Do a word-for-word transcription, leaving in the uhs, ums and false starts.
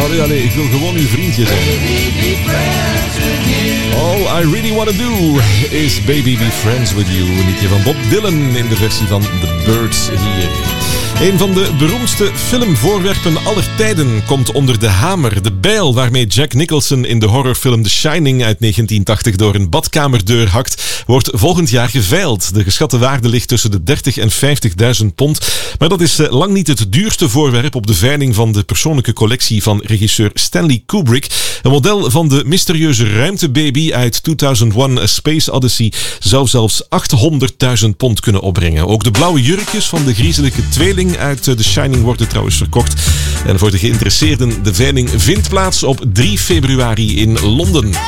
Allee, allee, ik wil gewoon uw vriendje zijn. All I really wanna do is Baby Be Friends With You. Een liedje van Bob Dylan in de versie van The Birds hier. Een van de beroemdste filmvoorwerpen aller tijden komt onder de hamer. De bijl waarmee Jack Nicholson in de horrorfilm The Shining uit negentien tachtig door een badkamerdeur hakt, wordt volgend jaar geveild. De geschatte waarde ligt tussen de dertig en vijftigduizend pond. Maar dat is lang niet het duurste voorwerp op de veiling van de persoonlijke collectie van regisseur Stanley Kubrick. Een model van de mysterieuze ruimtebaby uit tweeduizend één A Space Odyssey zou zelfs achthonderdduizend pond kunnen opbrengen. Ook de blauwe jurkjes van de griezelige tweeling uit The Shining worden trouwens verkocht. En voor de geïnteresseerden, de veiling vindt plaats op drie februari in Londen.